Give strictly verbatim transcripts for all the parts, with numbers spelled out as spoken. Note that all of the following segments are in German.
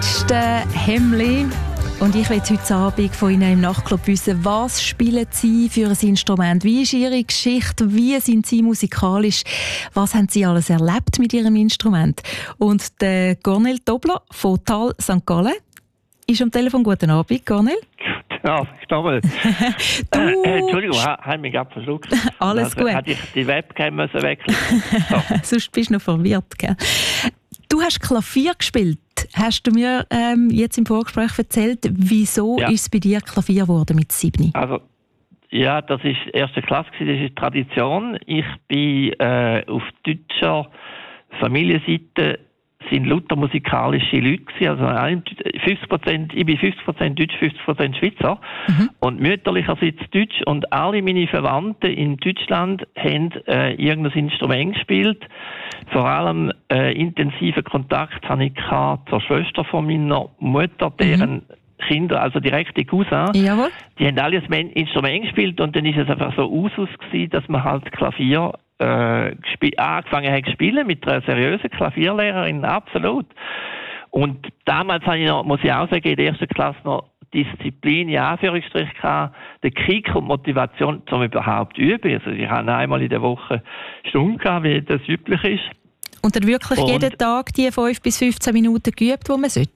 letzten Hemmli. Und ich will heute Abend von Ihnen im Nachtclub wissen, was spielen Sie für ein Instrument? Wie ist Ihre Geschichte? Wie sind Sie musikalisch? Was haben Sie alles erlebt mit Ihrem Instrument? Und der Cornel Tobler von Tal Sankt Gallen ist am Telefon. Guten Abend, Cornel. Ja, stoppen. du... äh, Entschuldigung, habe mich gerade verschluckt. Alles also, gut. Hätte ich die Webcam müssen wechseln so. Sonst bist du noch verwirrt, gell? Du hast Klavier gespielt. Hast du mir ähm, jetzt im Vorgespräch erzählt, wieso ja. ist es bei dir Klavier geworden mit sieben? Also, ja, das ist erste Klasse, das ist Tradition. Ich bin äh, auf deutscher Familienseite sind lauter musikalische Leute gewesen. Also fünfzig Prozent, ich bin fünfzig Prozent Deutsch, fünfzig Prozent Schweizer. Mhm. Und mütterlicherseits Deutsch. Und alle meine Verwandten in Deutschland haben äh, irgendein Instrument gespielt. Vor allem äh, intensiven Kontakt hatte ich zur Schwester von meiner Mutter, deren mhm. Kinder, also direkte Cousins, Jawohl. Die haben alle ein Instrument gespielt und dann ist es einfach so Usus gewesen, dass man halt Klavier äh, gesp- angefangen hat zu spielen mit einer seriösen Klavierlehrerin, absolut. Und damals habe ich noch, muss ich auch sagen, in der ersten Klasse noch Disziplin, in Anführungsstrichen gehabt, den Kick und Motivation, um überhaupt zu üben. Also ich habe einmal in der Woche Stunden gehabt, wie das üblich ist. Und dann wirklich und, jeden Tag die fünf bis fünfzehn Minuten geübt, die man sollte?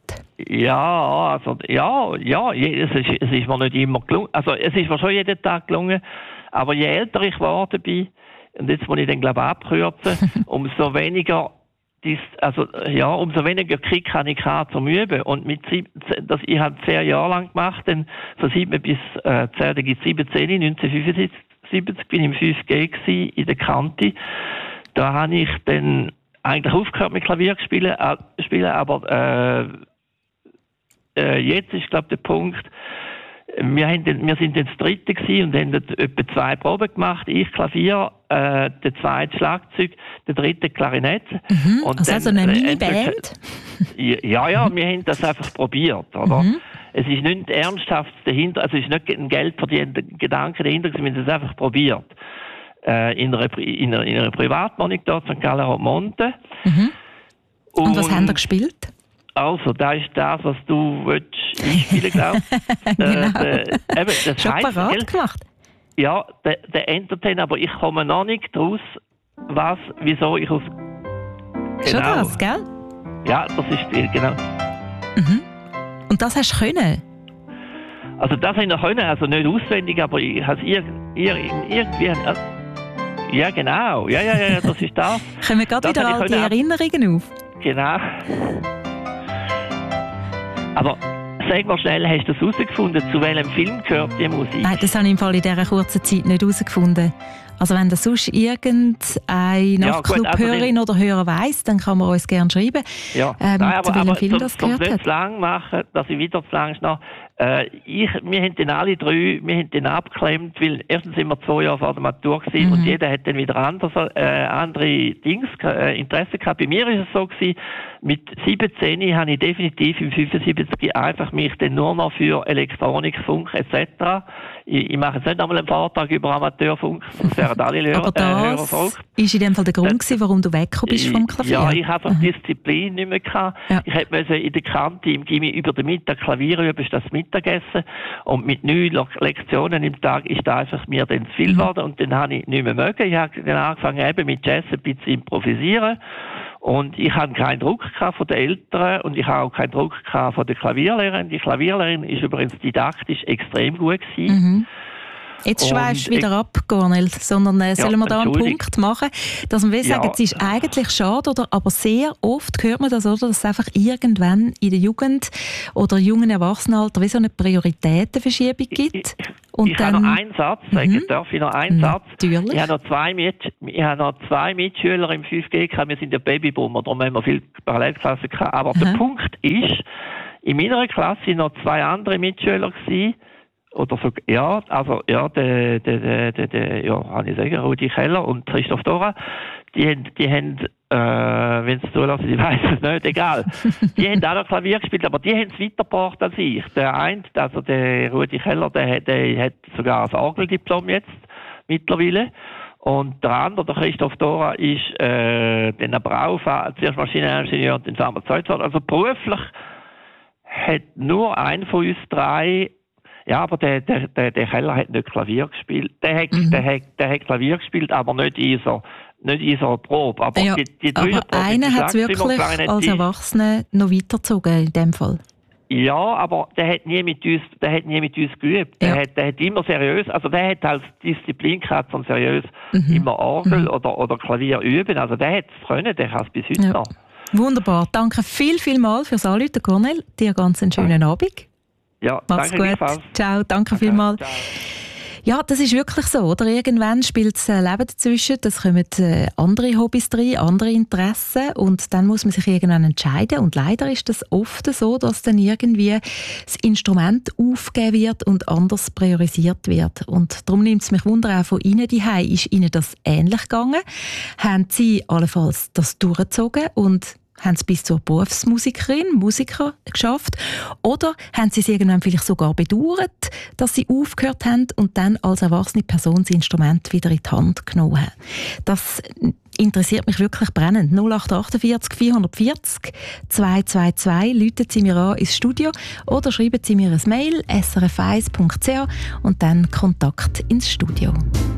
Ja, also, ja, ja, es ist, es ist mir nicht immer gelungen. Also, es ist mir schon jeden Tag gelungen. Aber je älter ich geworden bin, und jetzt muss ich dann, glaube ich, abkürzen, umso weniger, dies, also, ja, umso weniger Kick habe ich gehabt zum Üben. Und mit siebzehn, das, ich habe zehn Jahre lang gemacht, dann von sieben bis, äh, zehn, da gibt es siebzehn, neunzehnhundertfünfundsiebzig bin ich im fünf G gewesen, in der Kante. Da habe ich dann eigentlich aufgehört mit Klavier zu spielen, äh, spielen aber, äh, äh, jetzt ist, glaube ich, der Punkt, wir, haben den, wir sind dann das Dritte gewesen und haben etwa zwei Proben gemacht. Ich Klavier, äh, der zweite Schlagzeug, der dritte Klarinette. Mhm, und also dann, so eine äh, Mini-Band? Ja, ja, wir haben das einfach probiert, oder? Mhm. Es ist nicht ernsthaft dahinter, also es ist nicht ein Geld verdienter Gedanke dahinter, wir haben das einfach probiert. Äh, in einer, in einer, in einer Privatwohnung dort, Sankt Gallen Rottmonte. Mhm. Und, und was haben ihr ihr gespielt? Also, das ist das, was du willst einspielen, glaube ich. Genau. Äh, der, eben, das Schon heisst, parat gell, gemacht? Ja, der, der Entertainer, aber ich komme noch nicht draus, was, wieso ich aus... Genau. Schon das, gell? Ja, das ist die, genau. Mhm. Und das hast du können? Also das habe ich noch können, also nicht auswendig, aber ich habe es ir- ir- irgendwie... Äh, ja, genau. Ja, ja, ja, das ist das. Kommen wir gerade Das wieder habe ich alte können. Erinnerungen auf? Genau. Aber sag mal schnell, hast du das herausgefunden, zu welchem Film gehört die Musik? Nein, das habe ich im Fall in dieser kurzen Zeit nicht herausgefunden. Also wenn das sonst irgendeine Nachtclub-Hörerin also oder Hörer weiss, dann kann man uns gerne schreiben, ja. ähm, Nein, aber, zu welchem aber Film zum, das zum gehört nicht hat. zu lang machen, dass ich wieder zu lang noch. Äh, ich, wir haben den alle drei, wir haben den abgeklemmt, weil erstens sind wir zwei Jahre vor der Matur gewesen, mhm. und jeder hat dann wieder anders, äh, andere Dings, äh, Interesse gehabt. Bei mir ist es so gewesen, mit siebzehn habe ich definitiv im fünfundsiebzig einfach mich dann nur noch für Elektronik, Funk et cetera. Ich, ich mache jetzt nicht einmal einen Vortrag über Amateurfunk, das wären alle Hörer, Aber das äh, Hörervolk. ist in dem Fall der Grund gewesen, warum du weggekommen bist vom Klavier? Ja, ich habe einfach mhm. Disziplin nicht mehr gehabt. Ja. Ich hätte in der Kante im Gimmi über den Mittag Klavier üben, ist das Mittagessen. Und mit neun Lektionen im Tag ist da einfach mir dann zu viel mhm. geworden. Und dann habe ich nicht mehr mögen. Ich habe dann angefangen eben mit Jazz ein bisschen zu improvisieren. Und ich hatte keinen Druck gehabt von den Eltern und ich habe auch keinen Druck gehabt von der Klavierlehrerin. Die Klavierlehrerin ist übrigens didaktisch extrem gut gewesen. Mhm. Jetzt schweifst du wieder ab, Cornel, sondern äh, sollen wir da einen Punkt machen, dass man will sagen, ja. Es ist eigentlich schade, oder, aber sehr oft hört man das, oder, dass es einfach irgendwann in der Jugend oder jungen Erwachsenenalter wie so eine Prioritätenverschiebung gibt. Ich, ich, und ich dann, habe noch einen Satz sagen, mhm. darf ich noch einen Satz? Natürlich. Ich habe noch zwei, Mit, ich habe noch zwei Mitschüler im fünf G gehabt, wir sind ja Babyboomer, darum haben wir viele Parallelklassen gehabt, aber mhm. der Punkt ist, in meiner Klasse waren noch zwei andere Mitschüler gewesen, oder so, ja, also, ja, der, der, der, der, der ja, kann ich sagen, Rudi Keller und Christoph Dora, die haben, die haben, äh, wenn sie es zulassen, ich weiss es nicht, egal. Die haben auch noch Klavier gespielt, aber die haben es weitergebracht als ich. Der eine, also der Rudi Keller, der, der hat sogar ein Orgeldiplom jetzt, mittlerweile. Und der andere, der Christoph Dora, ist, äh, den Braufahrer, zuerst Maschineningenieur und dann Pharmazeut. Also beruflich, hat nur ein von uns drei, ja, aber der, der, der, der Keller hat nicht Klavier gespielt. Der hat, mhm. der hat, der hat Klavier gespielt, aber nicht in so, nicht in so einer Probe. Aber, ja, die, die aber einer hat es wirklich als Erwachsener noch weitergezogen in dem Fall. Ja, aber der hat nie mit uns, der hat nie mit uns geübt. Der, ja. hat, der hat immer seriös, also der hat als Disziplin gehabt, von seriös mhm. immer Orgel mhm. oder, oder Klavier üben. Also der hat es können, der kann es bis heute ja. noch. Wunderbar. Danke viel, viel mal fürs Anrufen, Cornel. Dir ganz einen schönen ja. Abend. Ja, mach's danke gut. Ciao, danke okay, vielmals. Ciao. Ja, das ist wirklich so, oder? Irgendwann spielt das Leben dazwischen, es kommen äh, andere Hobbys rein, andere Interessen und dann muss man sich irgendwann entscheiden und leider ist das oft so, dass dann irgendwie das Instrument aufgegeben wird und anders priorisiert wird. Und darum nimmt es mich Wunder, auch von Ihnen daheim, ist Ihnen das ähnlich gegangen? Haben Sie allenfalls das durchgezogen und haben sie bis zur Berufsmusikerin, Musiker geschafft? Oder haben sie es irgendwann vielleicht sogar bedauert, dass sie aufgehört haben und dann als erwachsene Person das Instrument wieder in die Hand genommen haben? Das interessiert mich wirklich brennend. null acht achtundvierzig vierhundertvierzig zweihundertzweiundzwanzig läuten Sie mir an ins Studio oder schreiben Sie mir ein Mail s r f eins punkt c h und dann Kontakt ins Studio.